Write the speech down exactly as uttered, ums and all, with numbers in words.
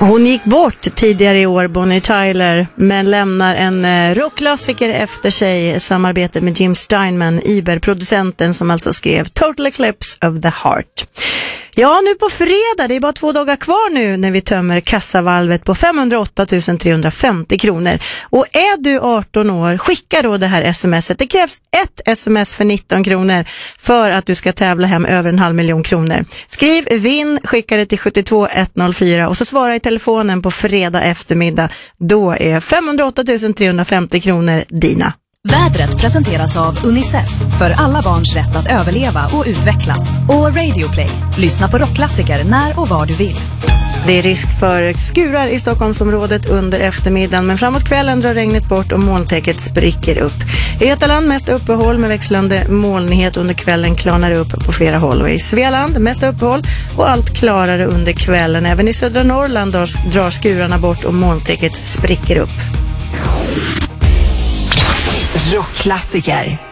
Hon gick bort tidigare i år, Bonnie Tyler, men lämnar en rockklassiker efter sig, ett samarbete med Jim Steinman, Uber-producenten som alltså skrev Total Eclipse of the Heart. Ja, nu på fredag, det är bara två dagar kvar nu när vi tömmer kassavalvet på femhundraåtta tusen trehundrafemtio kronor. Och är du arton år, skicka då det här smset. Det krävs ett sms för nitton kronor för att du ska tävla hem över en halv miljon kronor. Skriv vinn, skicka det till sju två ett noll fyra och så svara i telefonen på fredag eftermiddag. Då är femhundraåtta tusen trehundrafemtio kronor dina. Vädret presenteras av Unicef, för alla barns rätt att överleva och utvecklas. Och Radio Play, lyssna på rockklassiker när och var du vill. Det är risk för skurar i Stockholmsområdet under eftermiddagen, men framåt kvällen drar regnet bort och molntäcket spricker upp. I Götaland mest uppehåll med växlande molnighet, under kvällen klarnar det upp på flera håll. Och i Svealand mest uppehåll och allt klarare under kvällen. Även i södra Norrland drar, drar skurarna bort och molntäcket spricker upp. Rockklassiker.